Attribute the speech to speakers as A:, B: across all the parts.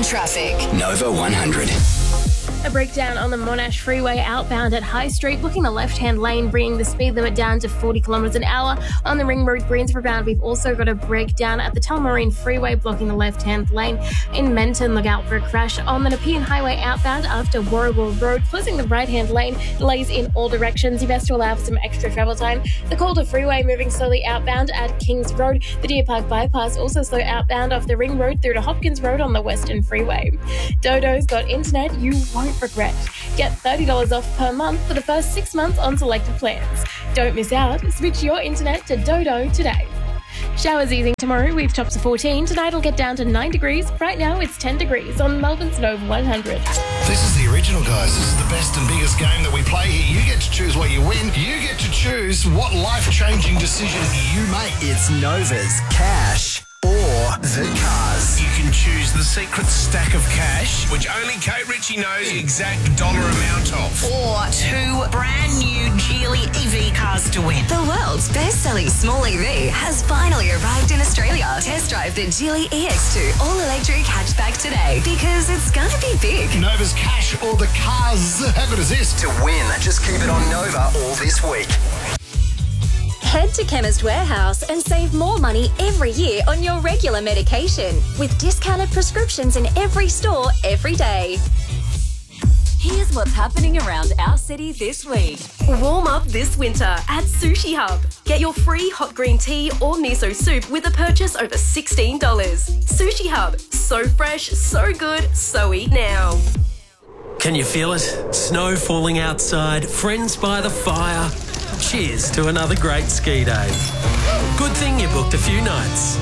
A: traffic. Nova 100.
B: A breakdown on the Monash Freeway outbound at High Street, blocking the left-hand lane, bringing the speed limit down to 40 kilometres an hour. On the Ring Road Greensborough bound, we've also got a breakdown at the Tullamarine Freeway, blocking the left-hand lane. In Menton, look out for a crash on the Nepean Highway outbound after Warrigal Road, closing the right-hand lane. Delays in all directions. You best to allow for some extra travel time. The Calder Freeway moving slowly outbound at Kings Road. The Deer Park Bypass also slow outbound off the Ring Road through to Hopkins Road on the Western Freeway. Dodo's got internet you won't regret. Get $30 off per month for the first 6 months on selected plans. Don't miss out. Switch your internet to Dodo today. Showers easing tomorrow with tops of 14. Tonight it'll get down to 9 degrees. Right now it's 10 degrees on Melbourne's Nova 100.
C: This is the original, guys. This is the best and biggest game that we play here. You get to choose what you win. You get to choose what life-changing decision you make.
A: It's Nova's Cash or the Cars.
D: You can choose the secret stack of cash, which only Kate Ritchie knows the exact dollar amount of.
E: Or 2 brand new Geely EV cars to win.
F: The world's best-selling small EV has finally arrived in Australia. Test drive the Geely EX2 all-electric hatchback today because it's gonna be big.
C: Nova's Cash or the Cars. How good is this?
A: To win, just keep it on Nova all this week.
G: Head to Chemist Warehouse and save more money every year on your regular medication with discounted prescriptions in every store every day.
H: Here's what's happening around our city this week. Warm up this winter at Sushi Hub. Get your free hot green tea or miso soup with a purchase over $16. Sushi Hub. So fresh, so good, so eat now.
I: Can you feel it? Snow falling outside, friends by the fire. Cheers to another great ski day. Good thing you booked a few nights.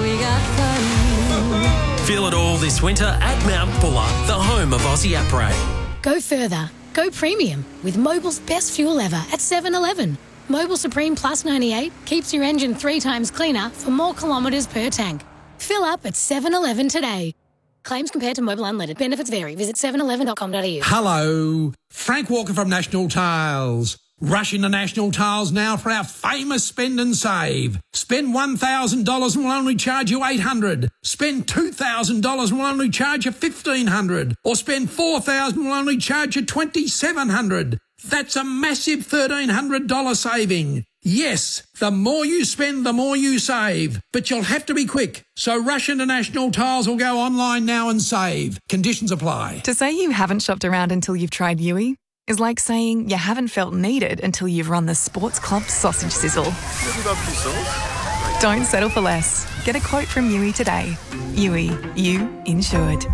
I: Feel it all this winter at Mount Buller, the home of Aussie Après.
J: Go further. Go premium with Mobil's best fuel ever at 7-Eleven. Mobil Supreme Plus 98 keeps your engine 3 times cleaner for more kilometres per tank. Fill up at 7-Eleven today. Claims compared to Mobil Unleaded. Benefits vary. Visit 711.com.au.
K: Hello. Frank Walker from National Tiles. Rush into National Tiles now for our famous spend and save. Spend $1,000 and we'll only charge you $800. Spend $2,000 and we'll only charge you $1,500. Or spend $4,000 and we'll only charge you $2,700. That's a massive $1,300 saving. Yes, the more you spend, the more you save. But you'll have to be quick. So rush into National Tiles or go online now and save. Conditions apply.
L: To say you haven't shopped around until you've tried Yui is like saying you haven't felt needed until you've run the Sports Club sausage sizzle. Don't settle for less. Get a quote from Yui today. Yui, you insured.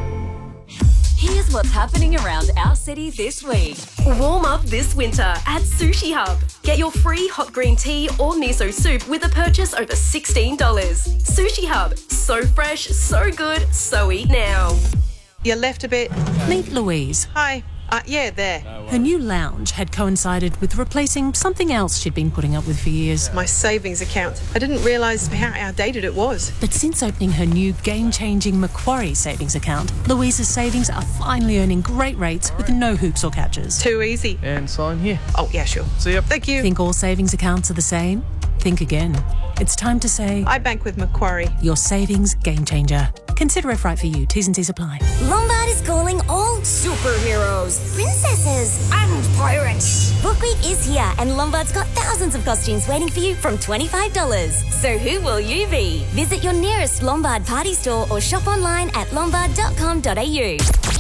H: Here's what's happening around our city this week. Warm up this winter at Sushi Hub. Get your free hot green tea or miso soup with a purchase over $16. Sushi Hub. So fresh, so good, so eat now.
M: You left a bit.
N: Meet Louise.
M: Hi. Yeah, there.
N: Her new lounge had coincided with replacing something else she'd been putting up with for years.
M: My savings account. I didn't realise how outdated it was.
N: But since opening her new game-changing Macquarie savings account, Louise's savings are finally earning great rates with no hoops or catches.
M: Too easy.
O: And sign here.
M: Oh, yeah, sure.
O: See ya.
M: Thank you.
N: Think all savings accounts are the same? Think again. It's time to say...
M: I bank with Macquarie.
N: Your savings game changer. Consider if right for you. T's and C's apply.
P: Lombard is calling all superheroes, princesses and pirates. Book Week is here and Lombard's got thousands of costumes waiting for you from $25. So who will you be? Visit your nearest Lombard party store or shop online at lombard.com.au.